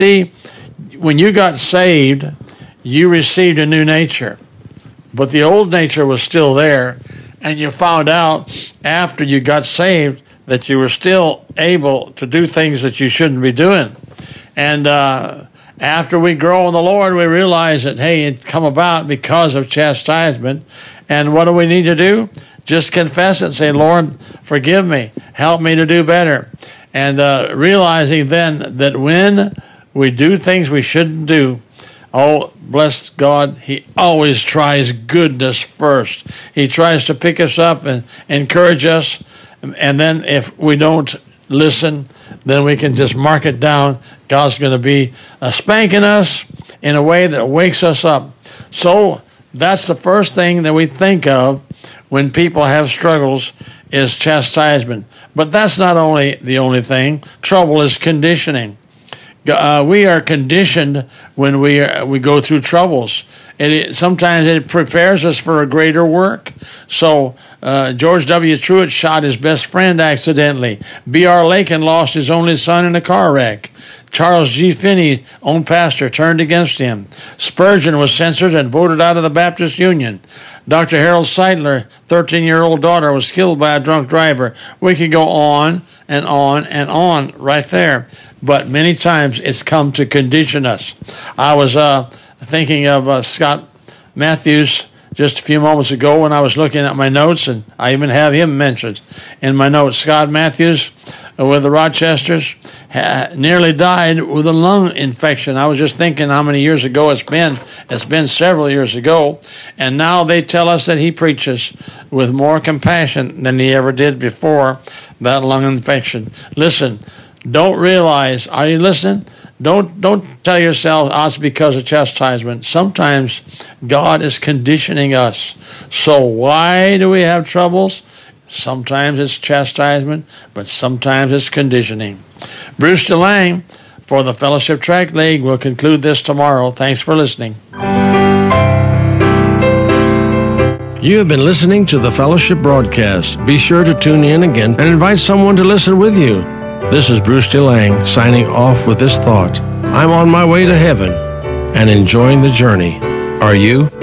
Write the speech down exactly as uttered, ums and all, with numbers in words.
See, when you got saved, you received a new nature, but the old nature was still there, and you found out after you got saved that you were still able to do things that you shouldn't be doing. And uh, after we grow in the Lord, we realize that, hey, it come about because of chastisement. And what do we need to do? Just confess it. Say, Lord, forgive me. Help me to do better. And uh, realizing then that when we do things we shouldn't do, oh, bless God, he always tries goodness first. He tries to pick us up and encourage us. And then if we don't listen, then we can just mark it down. God's going to be uh, spanking us in a way that wakes us up. So that's the first thing that we think of when people have struggles is chastisement. But that's not only the only thing. Trouble is conditioning. Uh, we are conditioned when we are, we go through troubles. And it, sometimes it prepares us for a greater work. So uh, George W. Truett shot his best friend accidentally. B R Lakin lost his only son in a car wreck. Charles G. Finney, own pastor, turned against him. Spurgeon was censored and voted out of the Baptist Union. Doctor Harold Seidler, thirteen-year-old daughter, was killed by a drunk driver. We could go on and on and on right there. But many times it's come to condition us. I was uh, thinking of uh, Scott Matthews just a few moments ago when I was looking at my notes, and I even have him mentioned in my notes. Scott Matthews uh, with the Rochesters ha- nearly died with a lung infection. I was just thinking how many years ago it's been. It's been several years ago, and now they tell us that he preaches with more compassion than he ever did before that lung infection. Listen, don't realize, are you listening? Don't don't tell yourself, oh, it's because of chastisement. Sometimes God is conditioning us. So why do we have troubles? Sometimes it's chastisement, but sometimes it's conditioning. Bruce DeLang for the Fellowship Tract League will conclude this tomorrow. Thanks for listening. You have been listening to the Fellowship broadcast. Be sure to tune in again and invite someone to listen with you. This is Bruce DeLang signing off with this thought. I'm on my way to heaven and enjoying the journey. Are you?